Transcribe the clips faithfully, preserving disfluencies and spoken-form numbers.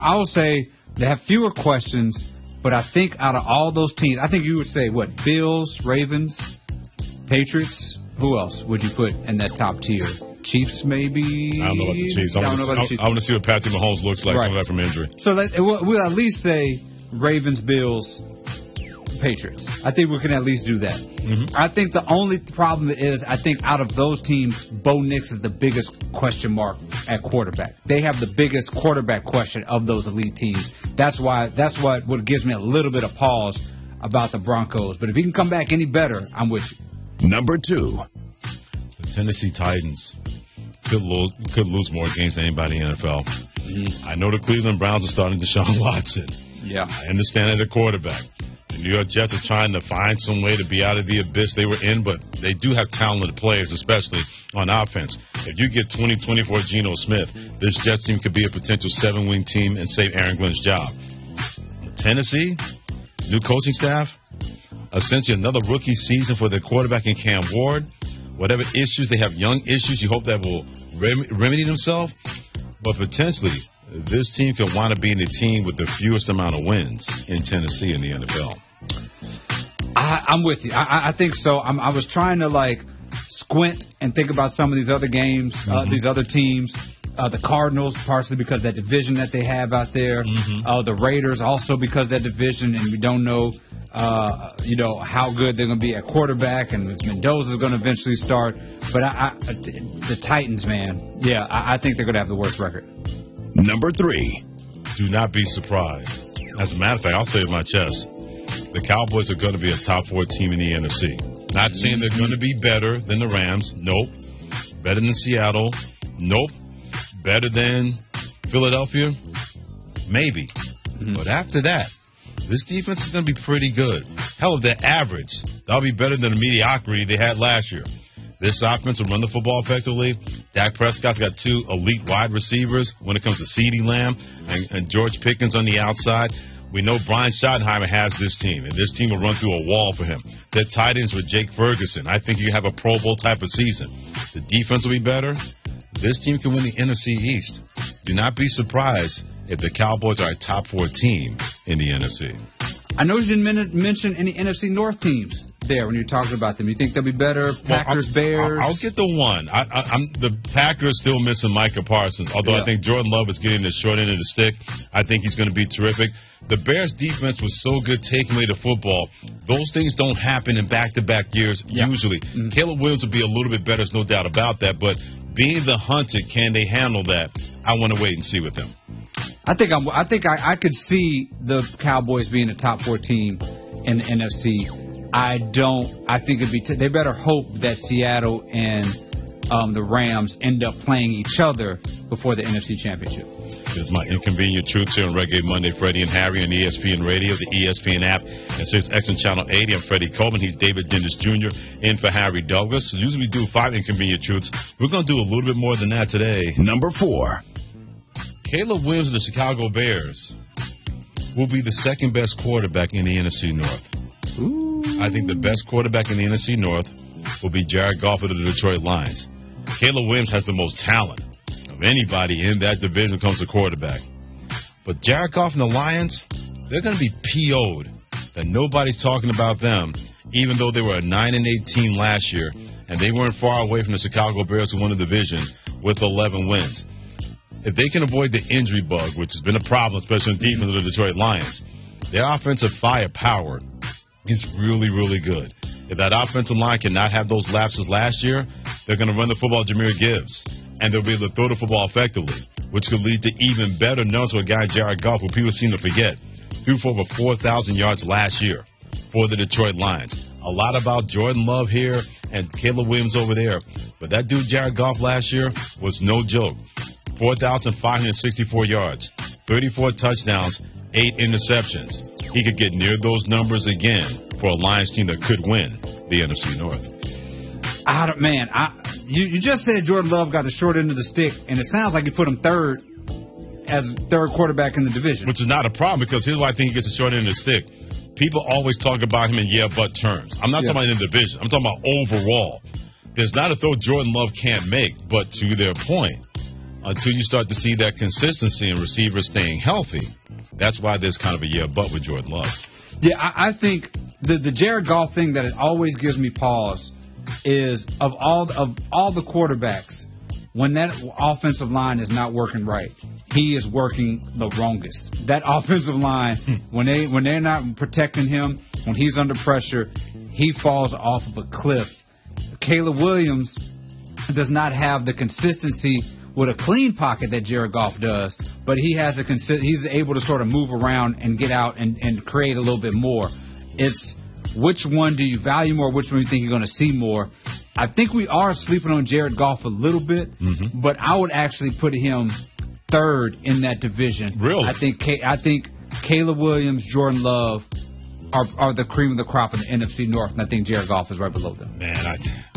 I will say they have fewer questions, but I think out of all those teams, I think you would say, what, Bills, Ravens, Patriots? Who else would you put in that top tier? Chiefs, maybe? I don't know about the Chiefs. I, want, to see, Chiefs. I, I want to see what Patrick Mahomes looks like right. coming back from injury. So that, we'll, we'll at least say Ravens, Bills, Patriots. I think we can at least do that. Mm-hmm. I think the only problem is, I think out of those teams, Bo Nix is the biggest question mark at quarterback. They have the biggest quarterback question of those elite teams. That's why. That's what, what gives me a little bit of pause about the Broncos. But if he can come back any better, I'm with you. Number two. The Tennessee Titans could lose, could lose more games than anybody in the N F L. Mm-hmm. I know the Cleveland Browns are starting Deshaun Watson. Yeah. I understand that at quarterback. The New York Jets are trying to find some way to be out of the abyss they were in, but they do have talented players, especially on offense. If you get twenty twenty-four Geno Smith, this Jets team could be a potential seven-win team and save Aaron Glenn's job. Tennessee, new coaching staff, essentially another rookie season for their quarterback in Cam Ward. Whatever issues, they have young issues. You hope that will rem- remedy themselves. But potentially, this team could wind up being the team with the fewest amount of wins in Tennessee in the N F L. I, I'm with you. I, I think so. I'm, I was trying to, like, squint and think about some of these other games, mm-hmm. uh, these other teams. Uh, the Cardinals, partially because of that division that they have out there. Mm-hmm. Uh, the Raiders, also because of that division, and we don't know, uh, you know, how good they're going to be at quarterback, and Mendoza is going to eventually start. But I, I, the Titans, man, yeah, I, I think they're going to have the worst record. Number three. Do not be surprised. As a matter of fact, I'll say it in my chest. The Cowboys are going to be a top four team in the N F C. Not saying they're going to be better than the Rams. Nope. Better than Seattle. Nope. Better than Philadelphia? Maybe. Mm-hmm. But after that, this defense is going to be pretty good. Hell, if they're average, that'll be better than the mediocrity they had last year. This offense will run the football effectively. Dak Prescott's got two elite wide receivers when it comes to CeeDee Lamb and, and George Pickens on the outside. We know Brian Schottenheimer has this team, and this team will run through a wall for him. Their tight ends with Jake Ferguson. I think you have a Pro Bowl type of season. The defense will be better. This team can win the N F C East. Do not be surprised if the Cowboys are a top four team in the N F C. I know you didn't mention any N F C North teams there when you're talking about them. You think they'll be better? Packers, well, Bears? I'll, I'll get the one. I, I, I'm the Packers still missing Micah Parsons, although yeah. I think Jordan Love is getting the short end of the stick. I think he's going to be terrific. The Bears' defense was so good taking away the football. Those things don't happen in back-to-back years yeah. usually. Mm-hmm. Caleb Williams will be a little bit better, there's no doubt about that, but being the hunted, can they handle that? I want to wait and see with them. I think I'm, I think I, I could see the Cowboys being a top four team in the N F C. I don't. I think it'd be. T- they better hope that Seattle and um, the Rams end up playing each other before the N F C Championship. It's my Inconvenient Truths here on Reggae Monday. Freddie and Harry on E S P N Radio, the E S P N app, and six X and Channel eighty. I'm Freddie Coleman. He's David Dennis Junior in for Harry Douglas. Usually we do five Inconvenient Truths. We're going to do a little bit more than that today. Number four. Caleb Williams of the Chicago Bears will be the second best quarterback in the N F C North. Ooh. I think the best quarterback in the N F C North will be Jared Goff of the Detroit Lions. Caleb Williams has the most talent of anybody in that division when it comes to quarterback. But Jared Goff and the Lions, they're going to be P O'd that nobody's talking about them, even though they were a nine and eight team last year, and they weren't far away from the Chicago Bears who won the division with eleven wins. If they can avoid the injury bug, which has been a problem, especially in defense of the Detroit Lions, their offensive firepower is really, really good. If that offensive line cannot have those lapses last year, they're going to run the football Jahmyr Gibbs, and they'll be able to throw the football effectively, which could lead to even better numbers with a guy, Jared Goff, who people seem to forget. Threw for over four thousand yards last year for the Detroit Lions. A lot about Jordan Love here and Caleb Williams over there. But that dude, Jared Goff, last year was no joke. four thousand five hundred sixty-four yards, thirty-four touchdowns, eight interceptions. He could get near those numbers again for a Lions team that could win the N F C North. I don't, man, I, you, you just said Jordan Love got the short end of the stick, and it sounds like you put him third as third quarterback in the division. Which is not a problem, because here's why I think he gets the short end of the stick. People always talk about him in yeah-but terms. I'm not yeah. talking about in the division. I'm talking about overall. There's not a throw Jordan Love can't make, but to their point, until you start to see that consistency in receivers staying healthy. That's why there's kind of a yeah but with Jordan Love. Yeah, I, I think the the Jared Goff thing that it always gives me pause is of all of all the quarterbacks, when that offensive line is not working right, he is working the wrongest. That offensive line, when they when they're not protecting him, when he's under pressure, he falls off of a cliff. Caleb Williams does not have the consistency with a clean pocket that Jared Goff does, but he has a consi- he's able to sort of move around and get out and, and create a little bit more. It's which one do you value more? Which one do you think you're going to see more? I think we are sleeping on Jared Goff a little bit, mm-hmm. but I would actually put him third in that division. Really? I think I think Caleb Williams, Jordan Love are, are the cream of the crop in the N F C North, and I think Jared Goff is right below them. Man, I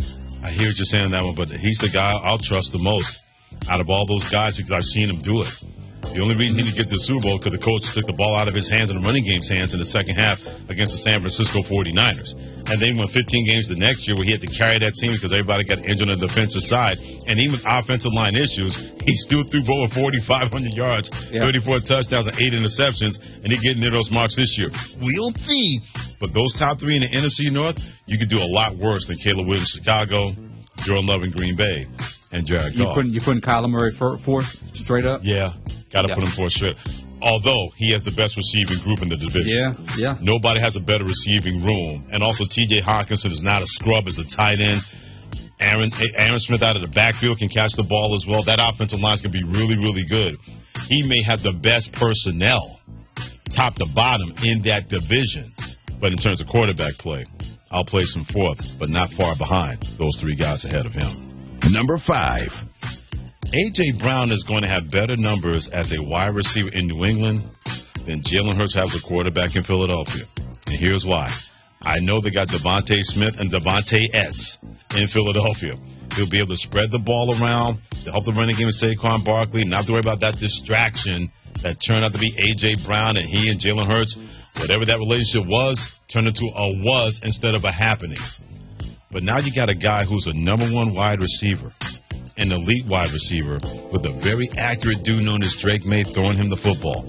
I hear what you're saying on that one, but he's the guy I'll trust the most out of all those guys because I've seen him do it. The only reason he didn't get to the Super Bowl because the coach took the ball out of his hands and the running game's hands in the second half against the San Francisco forty-niners. And then won fifteen games the next year where he had to carry that team because everybody got injured on the defensive side. And even with offensive line issues, he still threw for over forty-five hundred yards, yeah. thirty-four touchdowns, and eight interceptions, and he getting near those marks this year. We'll see. But those top three in the N F C North, you could do a lot worse than Caleb Williams, Chicago, Jordan Love in Green Bay, and Jared you Goff. Putting, you putting Kyler Murray for, fourth, straight up? Yeah. Got to yeah. put him fourth straight. Although he has the best receiving group in the division. Yeah, yeah. Nobody has a better receiving room. And also T J Hawkinson is not a scrub as a tight end. Aaron Aaron Smith out of the backfield can catch the ball as well. That offensive line is going to be really, really good. He may have the best personnel, top to bottom, in that division. But in terms of quarterback play, I'll place him fourth, but not far behind those three guys ahead of him. Number five. A J. Brown is going to have better numbers as a wide receiver in New England than Jalen Hurts has a quarterback in Philadelphia. And here's why. I know they got Devontae Smith and Devontae Etz in Philadelphia. He'll be able to spread the ball around to help the running game with Saquon Barkley, not have to worry about that distraction that turned out to be A J. Brown and he and Jalen Hurts. Whatever that relationship was, turned into a was instead of a happening. But now you got a guy who's a number one wide receiver, an elite wide receiver with a very accurate dude known as Drake May throwing him the football.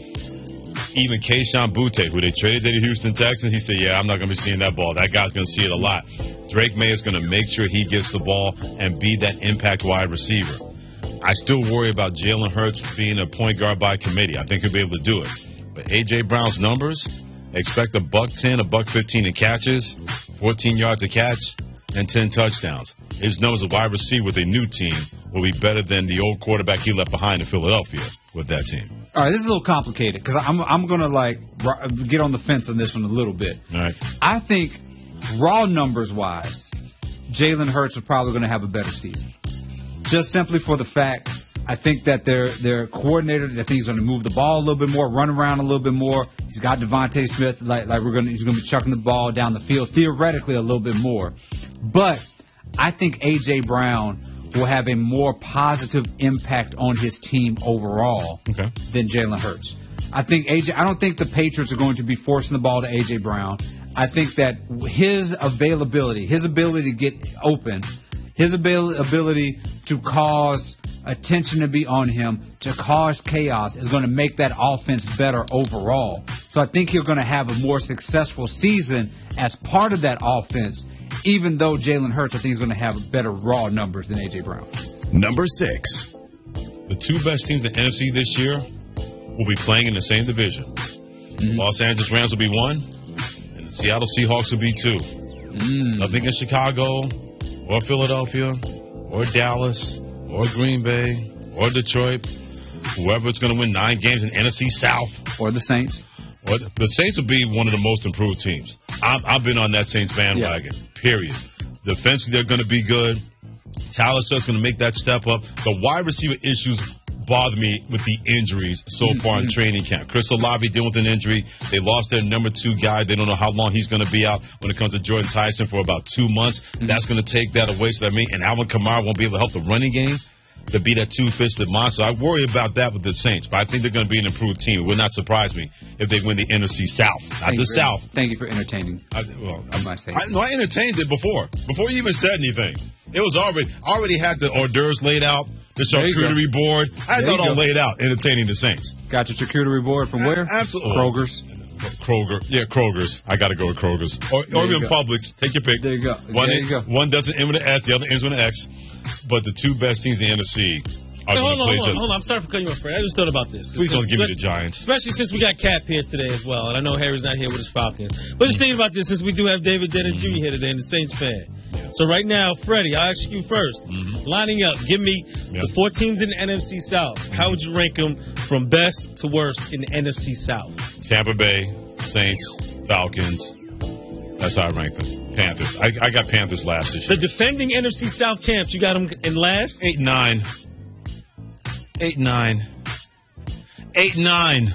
Even Kayshon Boutte, who they traded to the Houston Texans, he said, yeah, I'm not going to be seeing that ball. That guy's going to see it a lot. Drake May is going to make sure he gets the ball and be that impact wide receiver. I still worry about Jalen Hurts being a point guard by committee. I think he'll be able to do it. But A J. Brown's numbers, expect a buck ten, a buck fifteen in catches, fourteen yards a catch, and ten touchdowns. His numbers as a wide receiver with a new team will be better than the old quarterback he left behind in Philadelphia with that team. All right, this is a little complicated because I'm I'm gonna like get on the fence on this one a little bit. All right. I think raw numbers wise, Jalen Hurts is probably going to have a better season. Just simply for the fact, I think that their their coordinator, I think he's going to move the ball a little bit more, run around a little bit more. He's got Devontae Smith, like like we're going to he's going to be chucking the ball down the field theoretically a little bit more. But I think A J. Brown will have a more positive impact on his team overall okay. than Jalen Hurts. I think A J. I don't think the Patriots are going to be forcing the ball to A J. Brown. I think that his availability, his ability to get open, his abil- ability to cause attention to be on him, to cause chaos, is going to make that offense better overall. So I think you're going to have a more successful season as part of that offense, even though Jalen Hurts, I think, is going to have better raw numbers than A J. Brown. Number six. The two best teams in the N F C this year will be playing in the same division. Mm-hmm. Los Angeles Rams will be one, and the Seattle Seahawks will be two. Mm. Nothing in Chicago or Philadelphia or Dallas or Green Bay or Detroit. Whoever is going to win nine games in N F C South. Or the Saints. Or the, the Saints will be one of the most improved teams. I've, I've been on that Saints bandwagon, yeah. period. Defensively, they're going to be good. Tyler Sutton's going to make that step up. The wide receiver issues bother me with the injuries so mm-hmm. far in training camp. Chris Olave dealing with an injury. They lost their number two guy. They don't know how long he's going to be out when it comes to Jordan Tyson for about two months. Mm-hmm. That's going to take that away. So that means, and Alvin Kamara won't be able to help the running game to be that two-fisted monster. I worry about that with the Saints, but I think they're going to be an improved team. It would not surprise me if they win the N F C South, not thank the for, South. Thank you for entertaining. I, well, I might say. I, no, I entertained it before. Before you even said anything. It was already already had the hors d'oeuvres laid out. the charcuterie board. I had that all laid out, entertaining the Saints. Got your charcuterie board from where? Absolutely. Kroger's. Kroger. Yeah, Kroger's. I got to go with Kroger's. Or, or even Publix. Take your pick. There you go. One, there you go. One doesn't end with an S, the other ends with an X. But the two best teams in the N F C are hey, going to play hold on, each other. hold on. I'm sorry for cutting you off, Fred. I just thought about this. Please don't give me the Giants. Especially since we got Cap here today as well. And I know Harry's not here with his Falcons. But just thinking about this, since we do have David Dennis Junior here today and the Saints fan. So right now, Freddie, I'll ask you first. Mm-hmm. Lining up, give me yep. the four teams in the N F C South. How would you rank them from best to worst in the N F C South? Tampa Bay, Saints, Falcons. That's how I rank them. Panthers. I, I got Panthers last this year. The defending N F C South champs, you got them in last? Eight, nine. Eight, nine. Eight, nine.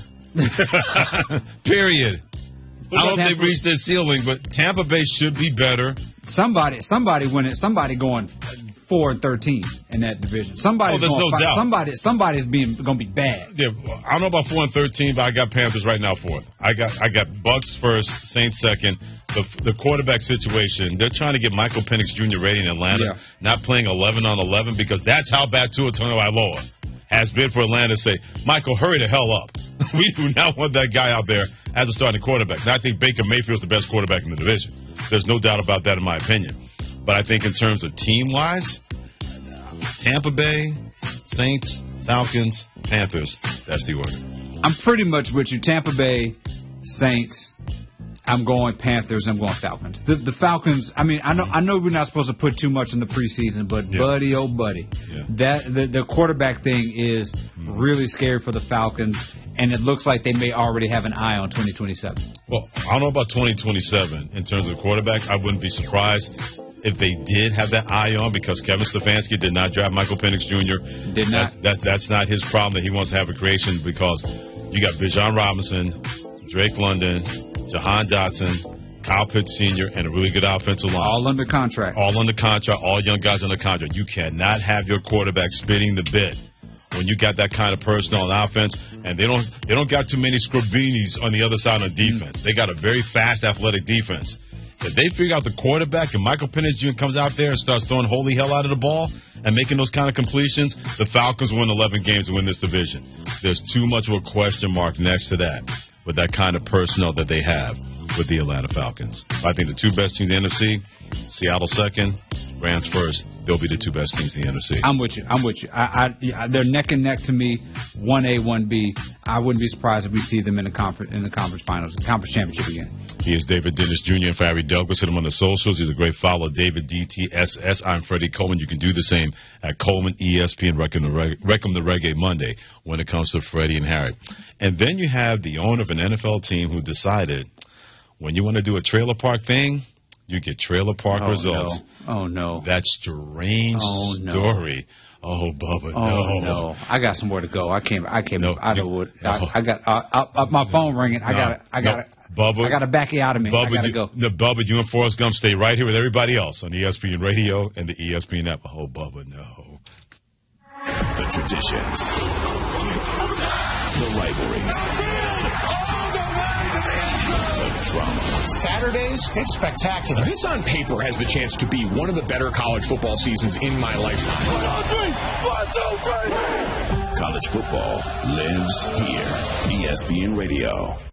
Period. I don't know if they've reached their ceiling, but Tampa Bay should be better. Somebody, somebody winning. Somebody going four and thirteen in that division. Somebody's oh, there's going no fight. doubt. Somebody, somebody's being going to be bad. Yeah, I don't know about four and thirteen, but I got Panthers right now fourth. I got, I got Bucks first, Saints second. The, the quarterback situation, they're trying to get Michael Penix Junior ready in Atlanta, yeah. not playing eleven on eleven because that's how bad Tua Tagovailoa has been for Atlanta. Say, Michael, hurry the hell up. We do not want that guy out there as a starting quarterback. And I think Baker Mayfield's the best quarterback in the division. There's no doubt about that in my opinion. But I think in terms of team-wise, Tampa Bay, Saints, Falcons, Panthers, that's the order. I'm pretty much with you. Tampa Bay, Saints, I'm going Panthers, I'm going Falcons. The, the Falcons, I mean, I know I know we're not supposed to put too much in the preseason, but yeah. buddy, oh buddy, yeah. that the, the quarterback thing is really scary for the Falcons, and it looks like they may already have an eye on twenty twenty-seven. Well, I don't know about twenty twenty-seven in terms of quarterback. I wouldn't be surprised if they did have that eye on because Kevin Stefanski did not draft Michael Penix Junior Did not. That, that, that's not his problem that he wants to have a creation because you got Bijan Robinson, Drake London, Jahan Dotson, Kyle Pitts Senior, and a really good offensive line. All under contract. All under contract, all young guys under contract. You cannot have your quarterback spinning the bit when you got that kind of personnel on offense, and they don't they don't got too many Scribinis on the other side on defense. They got a very fast, athletic defense. If they figure out the quarterback and Michael Penix Junior comes out there and starts throwing holy hell out of the ball and making those kind of completions, the Falcons win eleven games and win this division. There's too much of a question mark next to that with that kind of personnel that they have with the Atlanta Falcons. I think the two best teams in the N F C, Seattle second, Rams first. They'll be the two best teams in the N F C. I'm with you. I'm with you. I, I, they're neck and neck to me, one A, one B. I wouldn't be surprised if we see them in the conference in the conference finals, conference championship again. He is David Dennis Junior and for Harry Douglas. Hit him on the socials. He's a great follow. David D T S S. I'm Freddie Coleman. You can do the same at Coleman E S P N. Wreck 'em the, Reg- Wreck 'em the Reggae Monday when it comes to Freddie and Harry. And then you have the owner of an N F L team who decided when you want to do a trailer park thing, you get trailer park oh, results. No. Oh, no. That strange oh, no. story. Oh, Bubba, oh, no. no. I got somewhere to go. I can't. I can't. No, I don't would. No. I, I got uh, up, up my phone ringing. I no, got. I got. No. Bubba, I got to back you out of me. Bubba, I got to you, go. No, Bubba, you and Forrest Gump stay right here with everybody else on E S P N Radio and the E S P N app. Oh, Bubba, no. The traditions, the rivalries, the drama. Saturdays, it's spectacular. This on paper has the chance to be one of the better college football seasons in my lifetime. One, two, three. One, two, three. College football lives here. E S P N Radio.